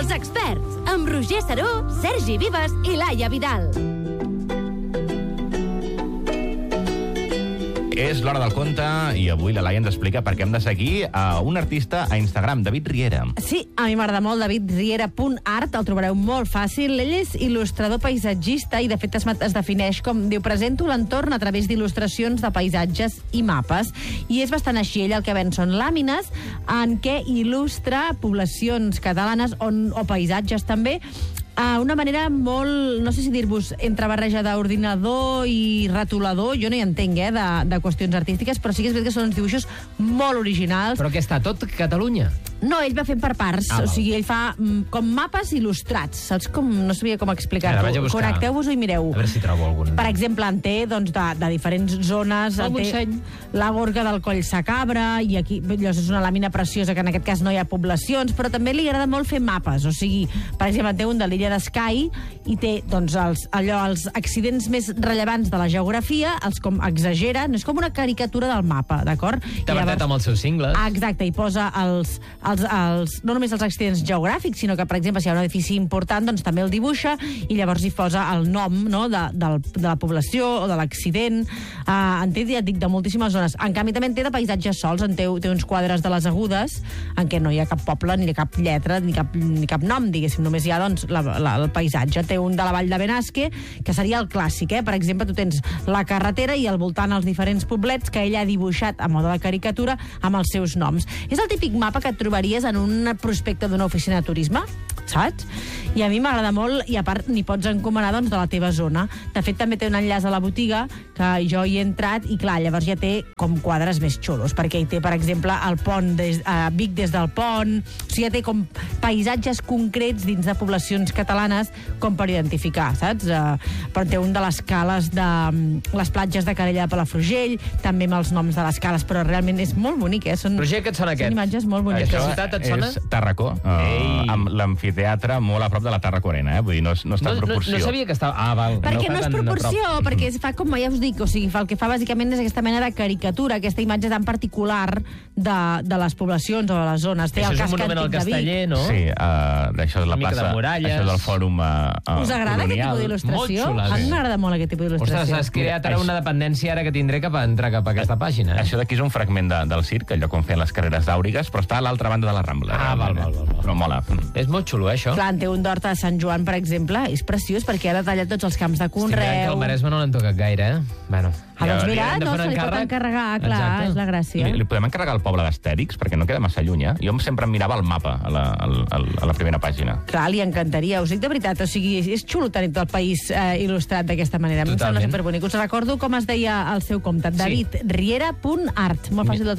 Els experts, amb Roger Saró, Sergi Vives i Laia Vidal. És l'hora del conte i avui la Laia ens explica per què hem de seguir a un artista a Instagram, David Riera. Sí, a mi m'agrada molt davidriera.art, el trobareu molt fàcil. Ell és il·lustrador paisatgista i de fet es defineix com, diu, presento l'entorn a través d'il·lustracions de paisatges i mapes. I és bastant així, ell el que ven són làmines en què il·lustra poblacions catalanes o paisatges també, una manera molt, no sé si dir-vos, entre barreja d'ordinador i retolador. Jo no hi entenc, de qüestions artístiques, però sí que és veritat que són uns dibuixos molt originals. Però que està tot Catalunya? No, ell va fent per parts. O sigui, ell fa com mapes il·lustrats. Saps com? No sabia com explicar-ho. Connecteu-vos-ho i mireu. A veure si trobo algun. Per exemple, en té de diferents zones. El Montseny. La Gorga del Coll Sacabra, i aquí és una làmina preciosa, que en aquest cas no hi ha poblacions, però també li agrada molt fer mapes. O sigui, per exemple, en té un de l'illa d'Skye i té doncs, els accidents més rellevants de la geografia, els com exagera, no és com una caricatura del mapa, d'acord? Tavertet amb els seus cingles. Exacte, i posa no només els accidents geogràfics, sinó que, per exemple, si hi ha un edifici important, doncs també el dibuixa i llavors hi posa el nom, no?, de la població o de l'accident. En té, ja et dic, de moltíssimes zones. En canvi, també en té de paisatges sols. En té uns quadres de les Agudes en què no hi ha cap poble, ni cap lletra, ni cap nom, diguéssim. Només hi ha, doncs, el paisatge. Té un de la Vall de Benasque, que seria el clàssic, Per exemple, tu tens la carretera i al voltant els diferents poblets que ell ha dibuixat a mode de caricatura amb els seus noms. És el típic mapa que et trobaries en un prospecte d'una oficina de turisme, saps? I a mi m'agrada molt, i a part n'hi pots encomanar, doncs, de la teva zona. De fet, també té un enllaç a la botiga, que jo hi he entrat, i clar, llavors ja té com quadres més xulos, perquè hi té, per exemple, el pont, Vic des del pont, o sigui, ja té com paisatges concrets dins de poblacions catalanes com per identificar, saps? Però té un de les cales de les platges de Calella de Palafrugell, també amb els noms de les cales, però realment és molt bonic, Roger, què et sona aquest? Són imatges molt boniques. Això és Tàrraco, amb l'amfiteatre molt a prop de la Tàrraco Arena, vull dir, no està en proporció. No sabia que estava... val. Perquè no és proporció, perquè es fa com, ja us dic, o sigui, el que fa bàsicament és aquesta mena de caricatura, aquesta imatge tan particular de les poblacions o de les zones. Això és un monument al Casteller, no? Sí, això és la plaça, això és el fòrum colonial. Us agrada aquest tipus d'il·lustració? Molt xula. A mi m'agrada molt aquest tipus d'il·lustració. Ostres, has creat ara una dependència ara que tindré cap a entrar cap a aquesta pàgina. Això d'aquí és un fragment del circ, allò com feien les carreres d'àurigues, però està a l'altra banda de la Rambla. Val. Però mola. És molt xulo, això. Clar, en té un d'hort a Sant Joan, per exemple, és preciós perquè ha detallat tots els camps de conreu. Estic que el Maresme no l'han tocat gaire, Bueno. Doncs mira, no, se li pot encarregar, clar, és la gràcia. Li podem encarregar el poble d'Astèrix, perquè no queda massa lluny, Jo sempre em mirava el mapa a la primera pàgina. Clar, li encantaria, us dic de veritat, o sigui, és xulo tenir tot el país il·lustrat d'aquesta manera. A mi em sembla superbonic. Us recordo com es deia el seu compte, davidriera.art, molt fàcil de